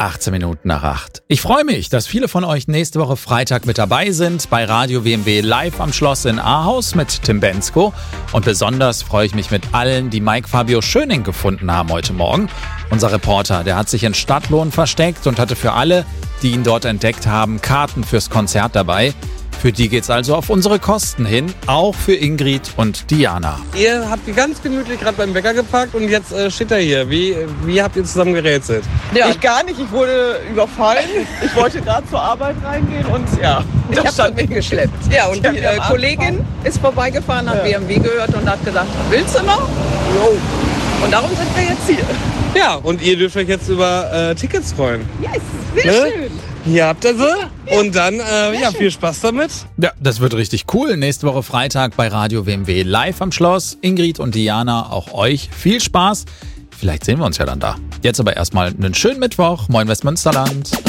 18 Minuten nach 8. Ich freue mich, dass viele von euch nächste Woche Freitag mit dabei sind bei Radio WMW live am Schloss in Ahaus mit Tim Bensko. Und besonders freue ich mich mit allen, die Mike Fabio Schöning gefunden haben heute Morgen. Unser Reporter, der hat sich in Stadtlohn versteckt und hatte für alle, die ihn dort entdeckt haben, Karten fürs Konzert dabei. Für die geht's also auf unsere Kosten hin, auch für Ingrid und Diana. Ihr habt die ganz gemütlich gerade beim Bäcker geparkt und jetzt steht er hier. Wie habt ihr zusammen gerätselt? Ja. Ich gar nicht, ich wurde überfallen. Ich wollte gerade zur Arbeit reingehen und ja, ich habe schon mitgeschleppt. Ja, und die Kollegin ist vorbeigefahren, hat BMW gehört und hat gesagt, willst du noch? Jo. Und darum sind wir jetzt hier. Ja, und ihr dürft euch jetzt über Tickets freuen. Yes, sehr schön. Hier habt ihr sie. Und dann, viel Spaß damit. Ja, das wird richtig cool. Nächste Woche Freitag bei Radio WMW live am Schloss. Ingrid und Diana, auch euch viel Spaß. Vielleicht sehen wir uns ja dann da. Jetzt aber erstmal einen schönen Mittwoch. Moin Westmünsterland.